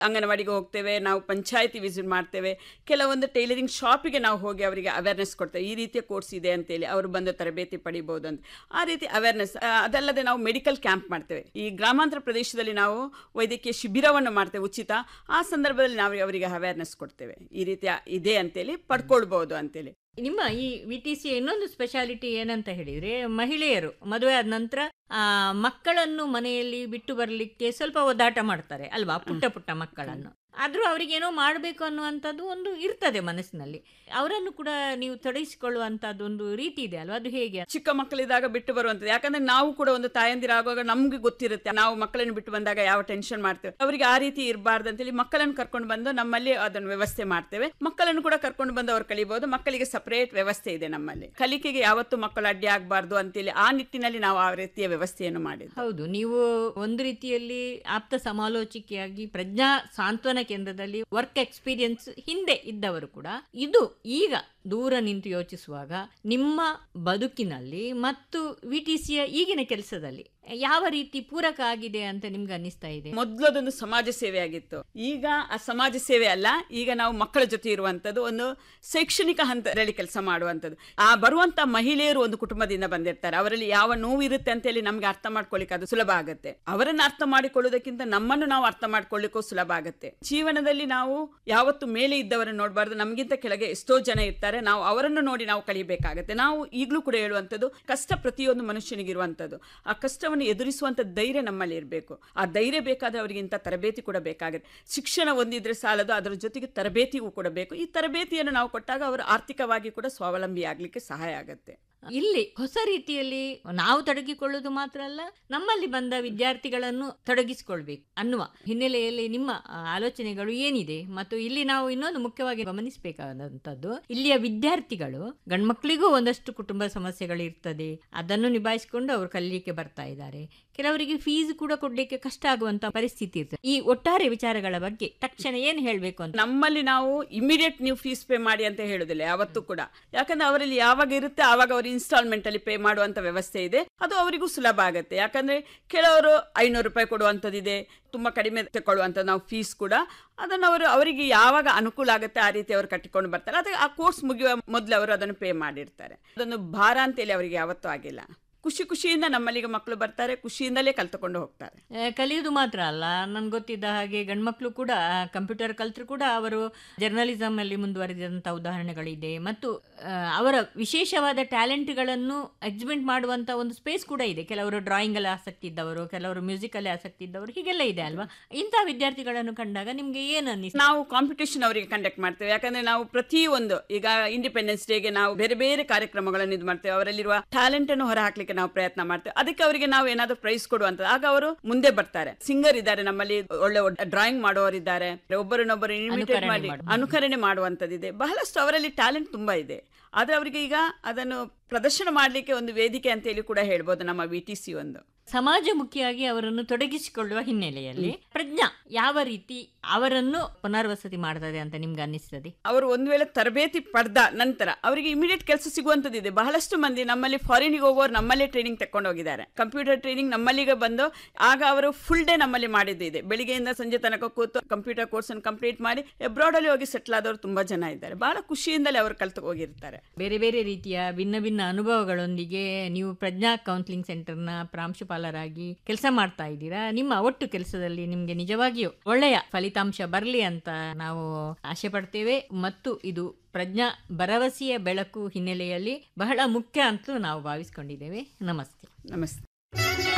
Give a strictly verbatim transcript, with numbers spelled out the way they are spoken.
ಅಂಗನವಾಡಿಗೆ ಹೋಗ್ತೇವೆ, ನಾವು ಪಂಚಾಯತಿ ವಿಸಿಟ್ ಮಾಡ್ತೇವೆ, ಕೆಲವೊಂದು ಟೈಲರಿಂಗ್ ಶಾಪಿಗೆ ನಾವು ಹೋಗಿ ಅವರಿಗೆ ಅವೇರ್ನೆಸ್ ಕೊಡ್ತೇವೆ, ಈ ರೀತಿಯ ಕೋರ್ಸ್ ಇದೆ ಅಂತೇಳಿ ಅವರು ಬಂದು ತರಬೇತಿ ಪಡಿಬಹುದು ಅಂತ. ಆ ರೀತಿ ಅವೇರ್ನೆಸ್. ಅದಲ್ಲದೆ ನಾವು ಮೆಡಿಕಲ್ ಕ್ಯಾಂಪ್ ಮಾಡ್ತೇವೆ. ಈ ಗ್ರಾಮಾಂತರ ಪ್ರದೇಶದಲ್ಲಿ ನಾವು ವೈದ್ಯಕೀಯ ಶಿಬಿರವನ್ನು ಮಾಡ್ತೇವೆ ಉಚಿತ. ಆ ಸಂದರ್ಭದಲ್ಲಿ ನಾವು ಅವರಿಗೆ ಅವೇರ್ನೆಸ್ ಕೊಡ್ತೇವೆ, ಈ ರೀತಿಯ ಇದೆ ಅಂತೇಳಿ ಪಡ್ಕೊಳ್ಬಹುದು ಅಂತೇಳಿ. ನಿಮ್ಮ ಈ ವಿ ಟಿ ಸಿ ಇನ್ನೊಂದು ಸ್ಪೆಷಾಲಿಟಿ ಏನಂತ ಹೇಳಿದ್ರೆ, ಮಹಿಳೆಯರು ಮದುವೆ ಆದ ನಂತರ ಆ ಮಕ್ಕಳನ್ನು ಮನೆಯಲ್ಲಿ ಬಿಟ್ಟು ಬರಲಿಕ್ಕೆ ಸ್ವಲ್ಪ ಒದ್ದಾಟ ಮಾಡ್ತಾರೆ ಅಲ್ವಾ, ಪುಟ್ಟ ಪುಟ್ಟ ಮಕ್ಕಳನ್ನು. ಆದ್ರೂ ಅವರಿಗೇನೋ ಮಾಡಬೇಕು ಅನ್ನುವಂಥದ್ದು ಒಂದು ಇರ್ತದೆ ಮನಸ್ಸಿನಲ್ಲಿ. ಅವರನ್ನು ಕೂಡ ನೀವು ತೊಡಗಿಸಿಕೊಳ್ಳುವಂತದ್ದು ಒಂದು ರೀತಿ ಇದೆ ಅಲ್ವಾ, ಅದು ಹೇಗೆ? ಚಿಕ್ಕ ಮಕ್ಕಳಿದ್ದಾಗ ಬಿಟ್ಟು ಬರುವಂತದ್ದು. ಯಾಕಂದ್ರೆ ನಾವು ಕೂಡ ಒಂದು ತಾಯಂದಿರ ಆಗುವಾಗ ನಮ್ಗೆ ಗೊತ್ತಿರುತ್ತೆ, ನಾವು ಮಕ್ಕಳನ್ನು ಬಿಟ್ಟು ಬಂದಾಗ ಯಾವ ಟೆನ್ಷನ್ ಮಾಡ್ತೇವೆ. ಅವರಿಗೆ ಆ ರೀತಿ ಇರಬಾರ್ದು ಅಂತೇಳಿ ಮಕ್ಕಳನ್ನು ಕರ್ಕೊಂಡು ಬಂದು ನಮ್ಮಲ್ಲಿ ಅದನ್ನು ವ್ಯವಸ್ಥೆ ಮಾಡ್ತೇವೆ. ಮಕ್ಕಳನ್ನು ಕೂಡ ಕರ್ಕೊಂಡು ಬಂದು ಅವ್ರು ಕಲಿಬಹುದು. ಮಕ್ಕಳಿಗೆ ಸಪರೇಟ್ ವ್ಯವಸ್ಥೆ ಇದೆ ನಮ್ಮಲ್ಲಿ. ಕಲಿಕೆಗೆ ಯಾವತ್ತು ಮಕ್ಕಳು ಅಡ್ಡಿ ಆಗಬಾರ್ದು ಅಂತೇಳಿ ಆ ನಿಟ್ಟಿನಲ್ಲಿ ನಾವು ಆ ರೀತಿಯ ವ್ಯವಸ್ಥೆಯನ್ನು ಮಾಡಿದ್ವಿ. ಹೌದು, ನೀವು ಒಂದು ರೀತಿಯಲ್ಲಿ ಆಪ್ತ ಸಮಾಲೋಚಕಿಯಾಗಿ ಪ್ರಜ್ಞಾ ಸಾಂತ್ವನ ಕೇಂದ್ರದಲ್ಲಿ ವರ್ಕ್ ಎಕ್ಸ್ಪೀರಿಯನ್ಸ್ ಹಿಂದೆ ಇದ್ದವರು ಕೂಡ ಇದು ಈಗ ದೂರ ನಿಂತು ಯೋಚಿಸುವಾಗ ನಿಮ್ಮ ಬದುಕಿನಲ್ಲಿ ಮತ್ತು ವಿ ಟಿ ಸಿಯ ಈಗಿನ ಕೆಲಸದಲ್ಲಿ ಯಾವ ರೀತಿ ಪೂರಕ ಆಗಿದೆ ಅಂತ ನಿಮ್ಗೆ ಅನ್ನಿಸ್ತಾ ಇದೆ? ಮೊದಲದೊಂದು ಸಮಾಜ ಸೇವೆ ಆಗಿತ್ತು, ಈಗ ಆ ಸಮಾಜ ಸೇವೆ ಅಲ್ಲ, ಈಗ ನಾವು ಮಕ್ಕಳ ಜೊತೆ ಇರುವಂತದ್ದು, ಒಂದು ಶೈಕ್ಷಣಿಕ ಹಂತದಲ್ಲಿ ಕೆಲಸ ಮಾಡುವಂಥದ್ದು. ಆ ಬರುವಂತ ಮಹಿಳೆಯರು ಒಂದು ಕುಟುಂಬದಿಂದ ಬಂದಿರ್ತಾರೆ, ಅವರಲ್ಲಿ ಯಾವ ನೋವು ಇರುತ್ತೆ ಅಂತ ಹೇಳಿ ನಮ್ಗೆ ಅರ್ಥ ಮಾಡ್ಕೊಳ್ಳಿಕ್ಕೆ ಅದು ಸುಲಭ ಆಗುತ್ತೆ. ಅವರನ್ನು ಅರ್ಥ ಮಾಡಿಕೊಳ್ಳುವುದಕ್ಕಿಂತ ನಮ್ಮನ್ನು ನಾವು ಅರ್ಥ ಮಾಡ್ಕೊಳ್ಳಿಕ್ಕೂ ಸುಲಭ ಆಗುತ್ತೆ. ಜೀವನದಲ್ಲಿ ನಾವು ಯಾವತ್ತು ಮೇಲೆ ಇದ್ದವರನ್ನು ನೋಡಬಾರ್ದು, ನಮಗಿಂತ ಕೆಳಗೆ ಎಷ್ಟೋ ಜನ ಇರ್ತಾರೆ, ನಾವು ಅವರನ್ನು ನೋಡಿ ನಾವು ಕಲಿಬೇಕಾಗತ್ತೆ. ನಾವು ಈಗಲೂ ಕೂಡ ಹೇಳುವಂಥದ್ದು, ಕಷ್ಟ ಪ್ರತಿಯೊಂದು ಮನುಷ್ಯನಿಗಿರುವಂಥದ್ದು. ಆ ಕಷ್ಟವನ್ನು ಎದುರಿಸುವಂತ ಧೈರ್ಯ ನಮ್ಮಲ್ಲಿ ಇರಬೇಕು. ಆ ಧೈರ್ಯ ಬೇಕಾದ್ರೆ ಅವರಿಗೆ ಇಂಥ ತರಬೇತಿ ಕೂಡ ಬೇಕಾಗುತ್ತೆ. ಶಿಕ್ಷಣ ಒಂದಿದ್ರೆ ಸಾಲದು, ಅದರ ಜೊತೆಗೆ ತರಬೇತಿಗೂ ಕೂಡ ಬೇಕು. ಈ ತರಬೇತಿಯನ್ನು ನಾವು ಕೊಟ್ಟಾಗ ಅವರು ಆರ್ಥಿಕವಾಗಿ ಕೂಡ ಸ್ವಾವಲಂಬಿ ಆಗ್ಲಿಕ್ಕೆ ಸಹಾಯ ಆಗುತ್ತೆ. ಇಲ್ಲಿ ಹೊಸ ರೀತಿಯಲ್ಲಿ ನಾವು ತೊಡಗಿಕೊಳ್ಳುವುದು ಮಾತ್ರ ಅಲ್ಲ, ನಮ್ಮಲ್ಲಿ ಬಂದ ವಿದ್ಯಾರ್ಥಿಗಳನ್ನು ತೊಡಗಿಸಿಕೊಳ್ಬೇಕು ಅನ್ನುವ ಹಿನ್ನೆಲೆಯಲ್ಲಿ ನಿಮ್ಮ ಆಲೋಚನೆಗಳು ಏನಿದೆ? ಮತ್ತು ಇಲ್ಲಿ ನಾವು ಇನ್ನೊಂದು ಮುಖ್ಯವಾಗಿ ಗಮನಿಸಬೇಕಾದಂಥದ್ದು, ಇಲ್ಲಿಯ ವಿದ್ಯಾರ್ಥಿಗಳು ಗಂಡ್ಮಕ್ಳಿಗೂ ಒಂದಷ್ಟು ಕುಟುಂಬ ಸಮಸ್ಯೆಗಳು ಇರ್ತದೆ, ಅದನ್ನು ನಿಭಾಯಿಸಿಕೊಂಡು ಅವರು ಕಲಿಯಲಿಕ್ಕೆ ಬರ್ತಾ ಇದ್ದಾರೆ. ಕೆಲವರಿಗೆ ಫೀಸ್ ಕೂಡ ಕೊಡ್ಲಿಕ್ಕೆ ಕಷ್ಟ ಆಗುವಂತ ಪರಿಸ್ಥಿತಿ ಇರ್ತದೆ. ಈ ಒಟ್ಟಾರೆ ವಿಚಾರಗಳ ಬಗ್ಗೆ ತಕ್ಷಣ ಏನು ಹೇಳಬೇಕು ಅಂತ? ನಮ್ಮಲ್ಲಿ ನಾವು ಇಮಿಡಿಯೇಟ್ ನೀವು ಫೀಸ್ ಪೇ ಮಾಡಿ ಅಂತ ಹೇಳುದಿಲ್ಲ ಯಾವತ್ತೂ ಕೂಡ. ಯಾಕಂದ್ರೆ ಅವರಲ್ಲಿ ಯಾವಾಗ ಇರುತ್ತೆ ಆವಾಗ ಅವರು ಇನ್ಸ್ಟಾಲ್ಮೆಂಟ್ ಅಲ್ಲಿ ಪೇ ಮಾಡುವಂತ ವ್ಯವಸ್ಥೆ ಇದೆ. ಅದು ಅವರಿಗೂ ಸುಲಭ ಆಗುತ್ತೆ. ಯಾಕಂದ್ರೆ ಕೆಲವರು ಐನೂರು ರೂಪಾಯಿ ಕೊಡುವಂಥದ್ದಿದೆ, ತುಂಬಾ ಕಡಿಮೆ ತಗೊಳ್ಳುವಂಥದ್ದು ನಾವು ಫೀಸ್ ಕೂಡ. ಅದನ್ನು ಅವರು ಅವರಿಗೆ ಯಾವಾಗ ಅನುಕೂಲ ಆಗುತ್ತೆ ಆ ರೀತಿ ಅವರು ಕಟ್ಟಿಕೊಂಡು ಬರ್ತಾರೆ. ಅದಕ್ಕೆ ಆ ಕೋರ್ಸ್ ಮುಗಿಯುವ ಮೊದಲು ಅವರು ಅದನ್ನು ಪೇ ಮಾಡಿರ್ತಾರೆ. ಅದೊಂದು ಭಾರ ಅಂತೇಳಿ ಅವರಿಗೆ ಯಾವತ್ತೂ ಆಗಿಲ್ಲ. ಖುಷಿ ಖುಷಿಯಿಂದ ನಮ್ಮಲ್ಲಿಗೆ ಮಕ್ಕಳು ಬರ್ತಾರೆ, ಖುಷಿಯಿಂದಲೇ ಕಲ್ತುಕೊಂಡು ಹೋಗ್ತಾರೆ. ಕಲಿಯುವುದು ಮಾತ್ರ ಅಲ್ಲ, ನನ್ಗೆ ಗೊತ್ತಿದ್ದ ಹಾಗೆ ಗಂಡ್ಮಕ್ಳು ಕೂಡ ಕಂಪ್ಯೂಟರ್ ಕಲ್ತರು ಕೂಡ ಅವರು ಜರ್ನಲಿಸಮ್ ಅಲ್ಲಿ ಮುಂದುವರೆದಂಥ ಉದಾಹರಣೆಗಳಿದೆ. ಮತ್ತು ಅವರ ವಿಶೇಷವಾದ ಟ್ಯಾಲೆಂಟ್ಗಳನ್ನು ಎಕ್ಸಿಬಿಟ್ ಮಾಡುವಂತ ಒಂದು ಸ್ಪೇಸ್ ಕೂಡ ಇದೆ. ಕೆಲವರು ಡ್ರಾಯಿಂಗ್ ಅಲ್ಲಿ ಆಸಕ್ತಿ ಇದ್ದವರು, ಕೆಲವರು ಮ್ಯೂಸಿಕ್ ಅಲ್ಲಿ ಆಸಕ್ತಿ ಇದ್ದವರು, ಹೀಗೆಲ್ಲ ಇದೆ ಅಲ್ವಾ? ಇಂತಹ ವಿದ್ಯಾರ್ಥಿಗಳನ್ನು ಕಂಡಾಗ ನಿಮ್ಗೆ ಏನು ಅನ್ನಿಸ್ತು? ನಾವು ಕಾಂಪಿಟೇಷನ್ ಅವರಿಗೆ ಕಂಡಕ್ಟ್ ಮಾಡ್ತೇವೆ. ಯಾಕಂದ್ರೆ ನಾವು ಪ್ರತಿಯೊಂದು ಈಗ ಇಂಡಿಪೆಂಡೆನ್ಸ್ ಡೇಗೆ ನಾವು ಬೇರೆ ಬೇರೆ ಕಾರ್ಯಕ್ರಮಗಳನ್ನು ಇದು ಮಾಡ್ತೇವೆ. ಅವರಲ್ಲಿರುವ ಟ್ಯಾಲೆಂಟ್ ಅನ್ನು ಹೊರ ಹಾಕ್ಲಿಕ್ಕೆ ನಾವು ಪ್ರಯತ್ನ ಮಾಡ್ತೇವೆ. ಅದಕ್ಕೆ ಅವರಿಗೆ ನಾವು ಏನಾದ್ರು ಪ್ರೈಸ್ ಕೊಡುವಂತ, ಆಗ ಅವರು ಮುಂದೆ ಬರ್ತಾರೆ. ಸಿಂಗರ್ ಇದ್ದಾರೆ ನಮ್ಮಲ್ಲಿ, ಒಳ್ಳೆ ಡ್ರಾಯಿಂಗ್ ಮಾಡುವವರಿದ್ದಾರೆ, ಒಬ್ಬರನ್ನೊಬ್ಬರು ಇಮಿಟೇಟ್ ಮಾಡಿ ಅನುಕರಣೆ ಮಾಡುವಂತದ್ದಿದೆ. ಬಹಳಷ್ಟು ಅವರಲ್ಲಿ ಟ್ಯಾಲೆಂಟ್ ತುಂಬಾ ಇದೆ. ಆದ್ರೆ ಅವರಿಗೆ ಈಗ ಅದನ್ನು ಪ್ರದರ್ಶನ ಮಾಡಲಿಕ್ಕೆ ಒಂದು ವೇದಿಕೆ ಅಂತ ಹೇಳಿ ಕೂಡ ಹೇಳ್ಬೋದು ನಮ್ಮ ವಿ ಟಿ ಸಿ ಒಂದು. ಸಮಾಜಮುಖಿಯಾಗಿ ಅವರನ್ನು ತೊಡಗಿಸಿಕೊಳ್ಳುವ ಹಿನ್ನೆಲೆಯಲ್ಲಿ ಪ್ರಜ್ಞಾ ಯಾವ ರೀತಿ ಅವರನ್ನು ಪುನರ್ವಸತಿ ಮಾಡ್ತದೆ ಅಂತ ನಿಮ್ಗೆ ಅನ್ನಿಸ್ತದೆ? ಅವರು ಒಂದು ವೇಳೆ ತರಬೇತಿ ಪಡೆದ ನಂತರ ಅವರಿಗೆ ಇಮಿಡಿಯೇಟ್ ಕೆಲಸ ಸಿಗುವಂತದ್ದಿದೆ. ಬಹಳಷ್ಟು ಮಂದಿ ನಮ್ಮಲ್ಲಿ ಫಾರಿನ್ಗೆ ಹೋಗೋರು ನಮ್ಮಲ್ಲೇ ಟ್ರೈನಿಂಗ್ ತಕೊಂಡು ಹೋಗಿದ್ದಾರೆ. ಕಂಪ್ಯೂಟರ್ ಟ್ರೈನಿಂಗ್ ನಮ್ಮಲ್ಲಿಗೆ ಬಂದು ಆಗ ಅವರು ಫುಲ್ ಡೇ ನಮ್ಮಲ್ಲಿ ಮಾಡಿದ್ದಿದೆ. ಬೆಳಿಗ್ಗೆಯಿಂದ ಸಂಜೆ ತನಕ ಕೂತು ಕಂಪ್ಯೂಟರ್ ಕೋರ್ಸ್ ಅನ್ನು ಕಂಪ್ಲೀಟ್ ಮಾಡಿ ಅಬ್ರಾಡ್ ಅಲ್ಲಿ ಹೋಗಿ ಸೆಟ್ಲ್ ಆದವರು ತುಂಬಾ ಜನ ಇದ್ದಾರೆ. ಬಹಳ ಖುಷಿಯಿಂದಲೇ ಅವರು ಕಲ್ತು ಹೋಗಿರ್ತಾರೆ. ಬೇರೆ ಬೇರೆ ರೀತಿಯ ಭಿನ್ನ ಭಿನ್ನ ಅನುಭವಗಳೊಂದಿಗೆ ನೀವು ಪ್ರಜ್ಞಾ ಕೌನ್ಸಿಲಿಂಗ್ ಸೆಂಟರ್ನ ಪ್ರಾಂಶುಪಾಲರಾಗಿ ಕೆಲಸ ಮಾಡ್ತಾ ಇದ್ದೀರಾ. ನಿಮ್ಮ ಒಟ್ಟು ಕೆಲಸದಲ್ಲಿ ನಿಮ್ಗೆ ನಿಜವಾಗಿಯೂ ಒಳ್ಳೆಯ ಫಲಿತಾಂಶ ಬರಲಿ ಅಂತ ನಾವು ಆಶೆ ಪಡ್ತೇವೆ. ಮತ್ತು ಇದು ಪ್ರಜ್ಞಾ ಭರವಸೆಯ ಬೆಳಕು ಹಿನ್ನೆಲೆಯಲ್ಲಿ ಬಹಳ ಮುಖ್ಯ ಅಂತಲೂ ನಾವು ಭಾವಿಸ್ಕೊಂಡಿದ್ದೇವೆ. ನಮಸ್ತೆ. ನಮಸ್ತೆ.